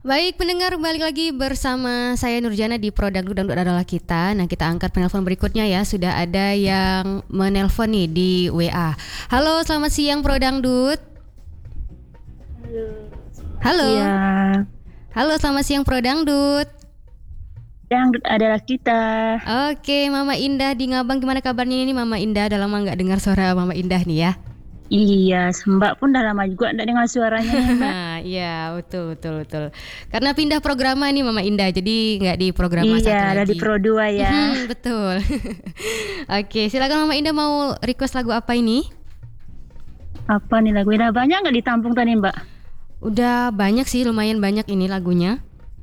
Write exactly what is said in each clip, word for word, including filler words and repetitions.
Baik pendengar, balik lagi bersama saya Nurjana di Pro Dangdut Dangdut adalah kita. Nah kita angkat penelpon berikutnya ya. Sudah ada yang menelpon nih di W A. Halo, selamat siang Pro Dangdut. Halo. Iya. Halo, selamat siang Pro Dangdut. Dangdut adalah kita. Oke, Mama Indah di Ngabang, gimana kabarnya ini Mama Indah? Udah lama nggak dengar suara Mama Indah nih ya. Iya, Mbak pun udah lama juga enggak dengar suaranya nih, Mbak. Iya, betul betul betul. Karena pindah program nih Mama Indah, jadi nggak di program satu lagi. Iya, ada di Pro dua ya. Hmm, betul. Oke, silakan Mama Indah, mau request lagu apa ini? Apa nih lagu? Udah banyak nggak ditampung tadi, Mbak? Udah banyak sih, lumayan banyak ini lagunya.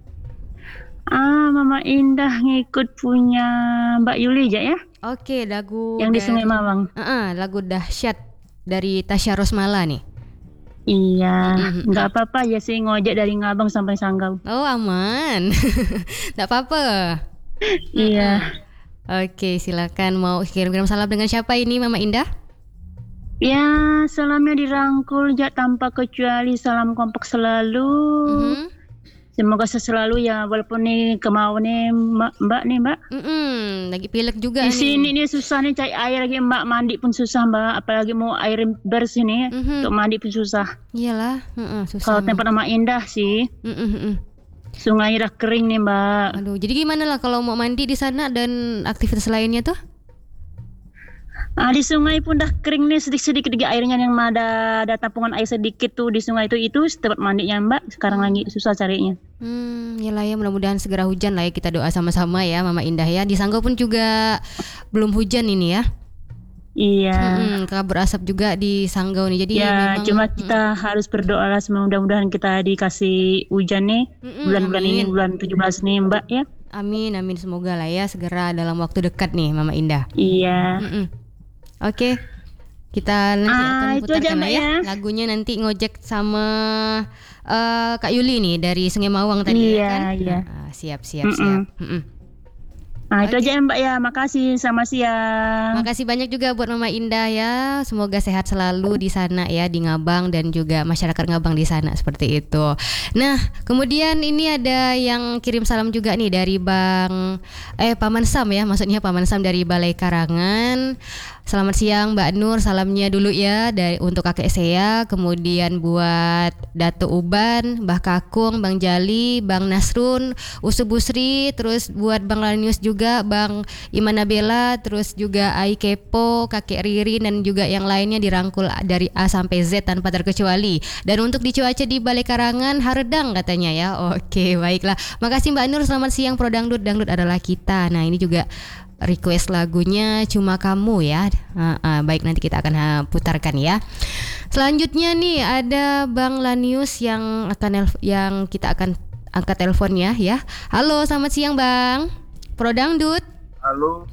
Ah, Mama Indah ngikut punya Mbak Yuli aja ya? Oke, lagu yang dari, di Sungai Mawang. Uh-uh, lagu Dahsyat dari Tasya Rosmala nih. Iya, Mm-hmm. nggak apa-apa ya sih ngojek dari Ngabang sampai Sanggau. Oh aman, nggak apa-apa. Iya. Oke, silakan, mau kirim-kirim salam dengan siapa ini Mama Indah? Ya, salamnya dirangkul jak tanpa kecuali, salam kompak selalu. Mm-hmm. Semoga selalu ya, walaupun nih kemau nih Mbak, Mbak nih Mbak. Mm-mm, lagi pilek juga di nih. sini nih susah nih cari air lagi Mbak, mandi pun susah Mbak, apalagi mau air bersih nih, mm-hmm. untuk mandi pun susah. Iyalah, uh-uh, susah. Kalau tempat nama indah sih, mm-mm. sungainya udah kering nih Mbak. Aduh, jadi gimana lah kalau mau mandi di sana dan aktivitas lainnya tuh? Ah, di sungai pun dah kering nih, sedikit-sedikit di airnya yang ada ada tampungan air sedikit tuh di sungai itu itu tempat mandinya Mbak. Sekarang lagi susah carinya. Hmm, ya lah ya, mudah-mudahan segera hujan lah ya, kita doa sama-sama ya Mama Indah ya. Di Sanggau pun juga belum hujan ini ya. Iya. Hmm, kabut asap juga di Sanggau nih. Jadi ya memang, cuma kita hmm. harus berdoa lah, mudah-mudahan kita dikasih hujan nih mm-mm, bulan-bulan amin. Ini bulan tujuh belas nih Mbak ya. Amin amin, semoga lah ya segera dalam waktu dekat nih Mama Indah. Iya. Mm-mm. Oke, kita nanti ah, akan putarkan lah ya, ya lagunya nanti ngojek sama uh, Kak Yuli nih dari Sungai Mawang tadi iya, ya kan? Iya. Nah, siap siap Mm-mm. siap. Mm-mm. Nah itu okay. aja Mbak ya, makasih, selamat siang. Makasih banyak juga buat Mama Indah ya, semoga sehat selalu di sana ya, di Ngabang dan juga masyarakat Ngabang di sana, seperti itu. Nah kemudian ini ada yang kirim salam juga nih dari Bang eh Paman Sam ya, maksudnya Paman Sam dari Balai Karangan. Selamat siang Mbak Nur, salamnya dulu ya dari untuk kakek saya, kemudian buat Dato Uban, Mbah Kakung, Bang Jali, Bang Nasrun, Usu Busri, terus buat Bang Lanius juga, Bang Imana Bella, terus juga Ai Kepo, Kakek Riri dan juga yang lainnya dirangkul dari A sampai Z tanpa terkecuali. Dan untuk di cuaca di Balai Karangan haredang katanya ya. Oke, baiklah. Makasih Mbak Nur, selamat siang Pro Dangdut, Dangdut adalah kita. Nah, ini juga request lagunya Cuma Kamu ya. uh, uh, Baik, nanti kita akan uh, putarkan ya. Selanjutnya nih ada Bang Lanius yang akan elf- yang kita akan angkat teleponnya ya. Halo, selamat siang Bang Pro Dangdut. Halo.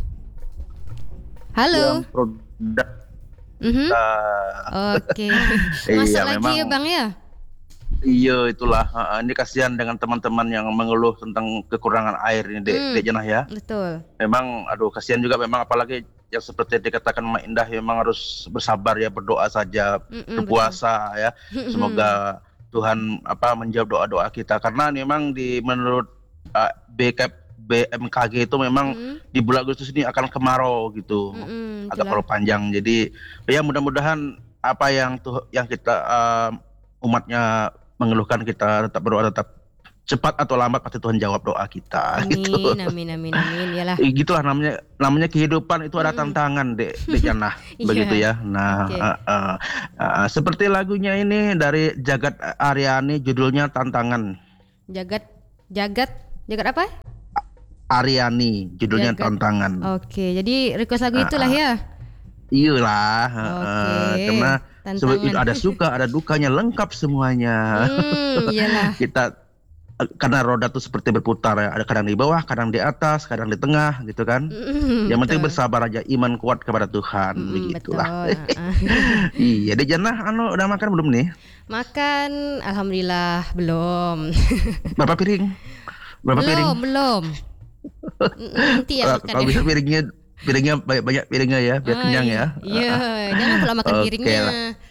Halo. Pro mm-hmm. uh, Oke. Okay. Masak iya, lagi memang, ya Bang ya. Iya itulah. Uh, ini kasihan dengan teman-teman yang mengeluh tentang kekurangan air ini Dek, hmm, Dek Janah ya. Betul. Memang aduh kasihan juga memang, apalagi yang seperti dikatakan Mak Indah, memang harus bersabar ya, berdoa saja, Mm-mm, berpuasa betul. Ya. Semoga Tuhan apa menjawab doa-doa kita, karena memang di menurut uh, B M K G itu memang mm. di bulan Agustus ini akan kemarau gitu. Mm-mm, agak terlalu panjang. Jadi ya mudah-mudahan apa yang tuh yang kita uh, umatnya mengeluhkan, kita tetap berdoa, tetap cepat atau lambat pasti Tuhan jawab doa kita. Amin, gitu. amin, amin, amin. Yalah. Gitulah namanya, namanya kehidupan itu ada mm. tantangan, Dek, Dek Janah, begitu ya. Nah, okay. uh, uh, uh, seperti lagunya ini dari Jagat Aryani, judulnya Tantangan. Jagat, Jagat, Jagat apa? Aryani, judulnya Jagat. Tantangan. Oke, jadi request lagu itulah uh, ya. Iyalah, okay. uh, karena Tantangan. Ada suka, ada dukanya, lengkap semuanya. Hmm, iyalah. Kita karena roda tuh seperti berputar ya, ada kadang di bawah, kadang di atas, kadang di tengah, gitu kan. Mm, yang penting bersabar aja, iman kuat kepada Tuhan, mm, begitulah. Iya, Dek Janah, anu udah makan belum nih? Makan, alhamdulillah belum. Berapa piring? Berapa belum, piring? Belum, nanti ya makan. Kalau bisa piringnya piringnya banyak-banyak piringnya ya, biar oh, kenyang iya. ya. Iya, jangan pula makan okay piringnya. Lah.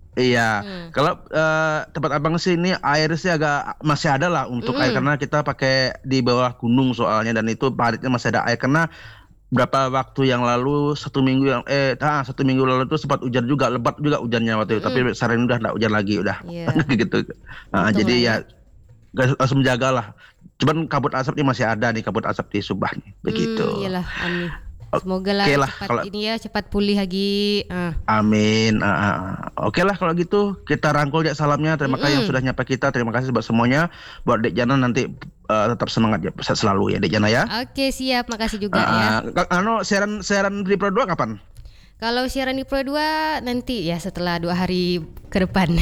Iya, Hmm. kalau uh, tempat abang sih ini air sih agak masih ada lah untuk Mm-mm. air karena kita pakai di bawah gunung soalnya dan itu paritnya masih ada air karena berapa waktu yang lalu satu minggu yang eh ah, satu minggu lalu itu sempat hujan juga lebat juga hujannya waktu itu tapi Mm-mm. sekarang ini udah nggak hujan lagi udah Iya. gitu. Nah, Untung jadi lah ya ya. harus menjaga lah. Cuman kabut asap ini masih ada nih kabut asap di Subah nih begitu. Hmm, iyalah, amin. Semoga lah Oke lah, cepat kalau- ini ya cepat pulih lagi. Ah. Amin. Ah, ah, ah. Oke lah kalau gitu kita rangkul ya salamnya. Terima kasih yang Mm-mm. sudah nyapa kita. Terima kasih buat semuanya. Buat Dek Jana nanti uh, tetap semangat ya sehat selalu ya Dek Jana ya. Oke, siap. Makasih juga Ah, ya. ah. Anu siaran siaran di Pro dua kapan? Kalau siaran di Pro dua nanti ya setelah dua hari ke depan.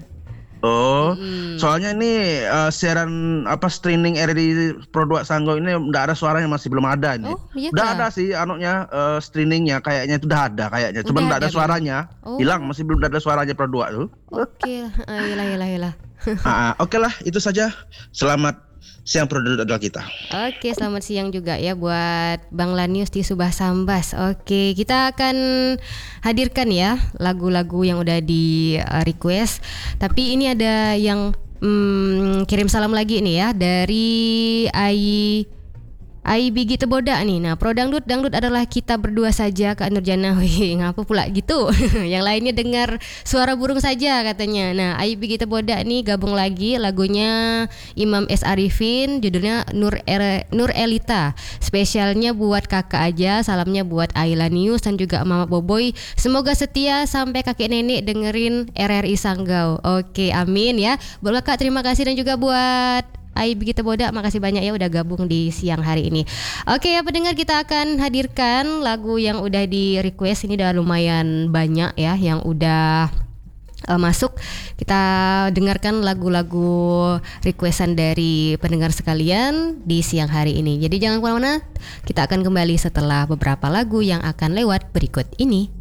Oh, Mm-mm. soalnya ini uh, siaran apa streaming R di Pro dua Sanggo ini udah ada suaranya masih belum ada ini. Oh, iya Udah kah? ada sih anunya uh, streamingnya kayaknya itu udah ada kayaknya. Cuman Udah udah ada, ada, suaranya. Oh. Hilang masih belum ada suaranya Pro dua tuh. Oke, ah, iyalah iyalah iyalah. Ah, ah. Oke lah itu saja. Selamat siang Pro dua adalah kita. Oke, selamat siang juga ya buat Bang Lanius di Subah Sambas. Oke, kita akan hadirkan ya lagu-lagu yang udah di uh, request. Tapi ini ada yang mm, kirim salam lagi nih ya dari Ai Ai Bigi Teboda nih. Nah, Pro Dangdut Dangdut adalah kita berdua saja Kak Nurjana. Wih, ngapa pula gitu? Yang lainnya dengar suara burung saja katanya. Nah, Ai Bigi Teboda nih gabung lagi lagunya Imam S Arifin, judulnya Nur er, Nur Elita. Spesialnya buat kakak aja, salamnya buat Ayla News dan juga Mama Boboy. Semoga setia sampai kakek nenek dengerin R R I Sanggau. Oke, amin ya. Buat kakak terima kasih dan juga buat Ai Begitu Boda, makasih banyak ya udah gabung di siang hari ini. Oke ya pendengar, kita akan hadirkan lagu yang udah di request. Ini udah lumayan banyak ya yang udah uh, masuk. Kita dengarkan lagu-lagu requestan dari pendengar sekalian di siang hari ini. Jadi jangan kemana-mana, kita akan kembali setelah beberapa lagu yang akan lewat berikut ini.